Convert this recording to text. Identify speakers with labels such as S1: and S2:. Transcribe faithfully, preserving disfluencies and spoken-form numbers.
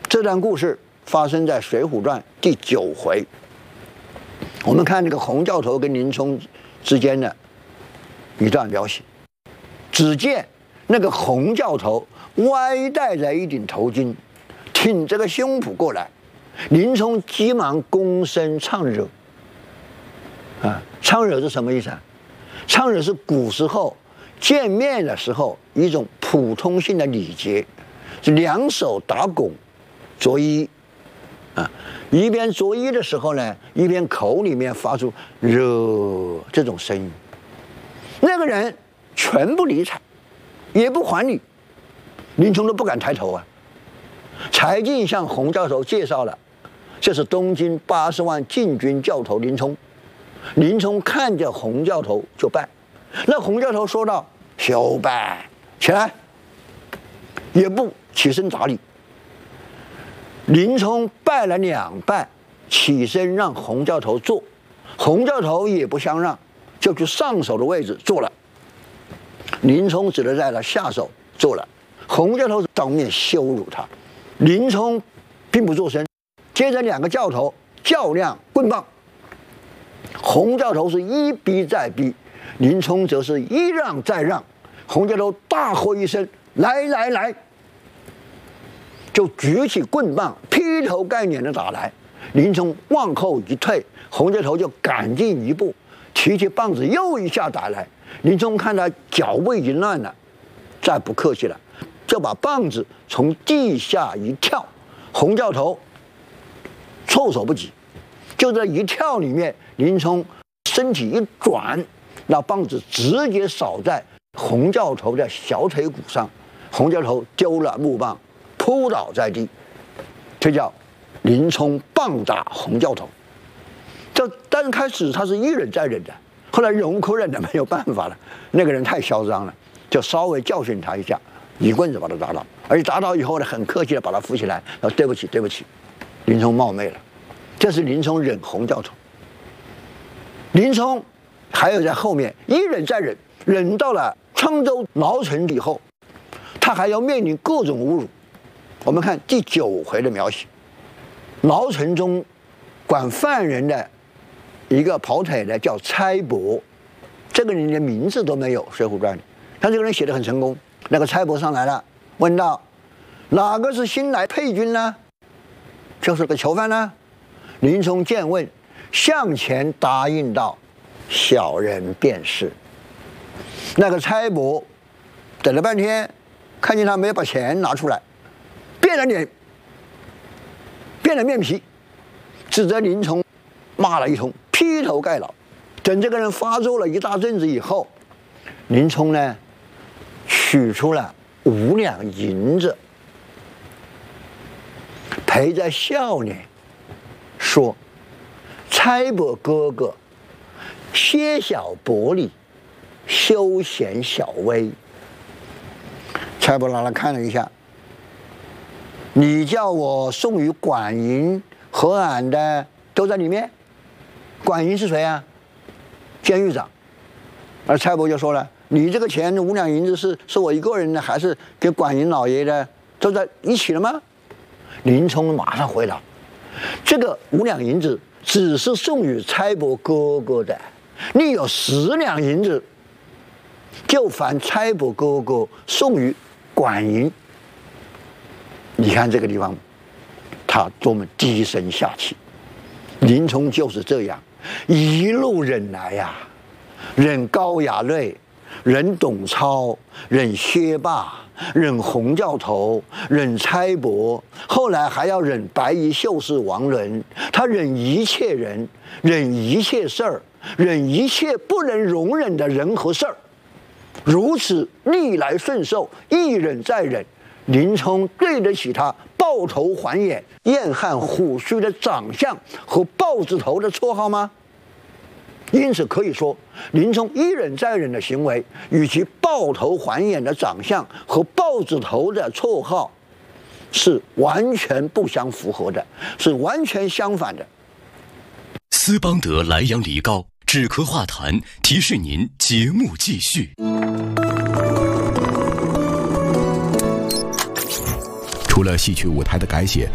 S1: 这段故事发生在《水浒传》第九回。我们看这个洪教头跟林冲之间的一段描写。只见那个洪教头歪戴着一顶头巾，挺着个胸脯过来，林冲急忙躬身唱惹。啊，唱惹是什么意思啊？唱惹是古时候见面的时候一种普通性的礼节，是两手打拱作揖啊，一边作揖的时候呢，一边口里面发出惹这种声音。那个人全不理睬，也不还礼，林冲都不敢抬头啊。柴进向洪教头介绍了，这是东京八十万禁军教头林冲。林冲看着洪教头就拜，那洪教头说道：“休拜，起来。”也不起身打礼。林冲拜了两拜，起身让洪教头坐，洪教头也不相让，就去上手的位置坐了。林冲只得在他下手坐了，洪教头当面羞辱他，林冲并不作声。接着两个教头较量棍棒，洪教头是一逼再逼，林冲则是一让再让。洪教头大喝一声：“来来来！”就举起棍棒劈头盖脸的打来。林冲往后一退，洪教头就赶进一步，提起棒子又一下打来。林冲看他脚步已经乱了，再不客气了，就把棒子从地下一跳，洪教头措手不及。就这一跳里面，林冲身体一转，那棒子直接扫在洪教头的小腿骨上，洪教头丢了木棒，扑倒在地。这叫林冲棒打洪教头。这刚开始他是一忍再忍的，后来忍无可忍的没有办法了，那个人太嚣张了，就稍微教训他一下，一棍子把他打倒，而且打倒以后呢，很客气的把他扶起来，然后对不起对不起，林冲冒昧了。这是林冲忍洪教头。林冲还有在后面一忍再忍，忍到了沧州牢城以后，他还要面临各种侮辱。我们看第九回的描写，牢城中管犯人的一个跑腿的叫差伯，这个人连名字都没有，《水浒传》里，但这个人写得很成功。那个差伯上来了，问道：“哪个是新来配军呢？”就是个囚犯呢。林冲见问，向前答应道：“小人便是。”那个差伯等了半天，看见他没有把钱拿出来，变了脸，变了面皮，指责林冲，骂了一通，劈头盖脑。等这个人发作了一大阵子以后，林冲呢取出了五两银子，陪着笑脸说：“差伯哥哥，些小薄礼，休闲小微。”差伯拉拉看了一下，你叫我送与管营和俺的都在里面。管营是谁啊？监狱长。而差伯就说了：“你这个钱五两银子是是我一个人的，还是给管营老爷的？都在一起了吗？”林冲马上回答：“这个五两银子只是送与差伯哥哥的，你有十两银子，就烦差伯哥哥送与管营。”你看这个地方，他多么低声下气。林冲就是这样一路忍来呀、啊，忍高衙内，忍董超，忍薛霸，忍洪教头，忍差伯，后来还要忍白衣秀士王伦。他忍一切人，忍一切事儿，忍一切不能容忍的人和事儿，如此逆来顺受，一忍再忍。林冲对得起他抱头还眼、燕汉虎须的长相和豹子头的绰号吗？因此可以说，林冲一忍再忍的行为，与其抱头还眼的长相和豹子头的绰号，是完全不相符合的，是完全相反的。
S2: 斯邦德莱阳梨膏止咳化痰，提示您节目继续。
S3: 除了戏曲舞台的改写，